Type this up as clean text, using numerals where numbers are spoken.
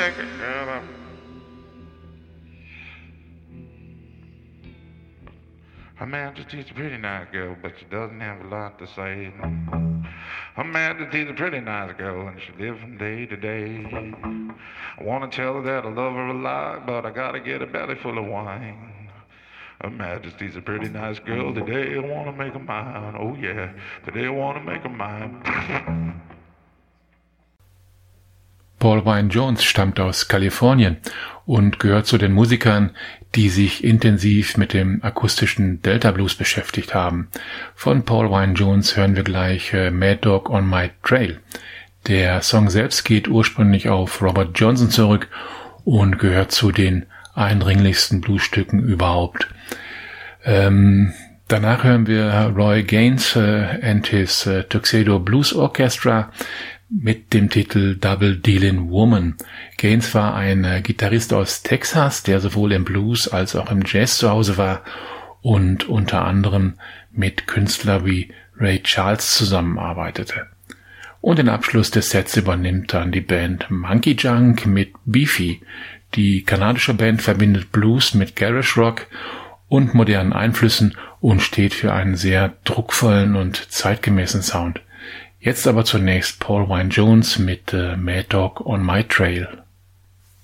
make a girl. Her Majesty's a pretty nice girl, but she doesn't have a lot to say. Her Majesty's a pretty nice girl, and she lives from day to day. I want to tell her that I love her a lot, but I gotta get a belly full of wine. Her Majesty's a pretty nice girl, today I want to make her mine. Oh yeah, today I want to make her mine. Paul Wynne-Jones stammt aus Kalifornien und gehört zu den Musikern, die sich intensiv mit dem akustischen Delta Blues beschäftigt haben. Von Paul Wynne-Jones hören wir gleich Mad Dog on My Trail. Der Song selbst geht ursprünglich auf Robert Johnson zurück und gehört zu den eindringlichsten Bluesstücken überhaupt. Danach hören wir Roy Gaines and his Tuxedo Blues Orchestra mit dem Titel Double Dealin' Woman. Gaines war ein Gitarrist aus Texas, der sowohl im Blues als auch im Jazz zu Hause war und unter anderem mit Künstlern wie Ray Charles zusammenarbeitete. Und den Abschluss des Sets übernimmt dann die Band Monkey Junk mit Beefy. Die kanadische Band verbindet Blues mit Garage Rock und modernen Einflüssen und steht für einen sehr druckvollen und zeitgemäßen Sound. Jetzt aber zunächst Paul Wynne-Jones mit Mad Dog on My Trail.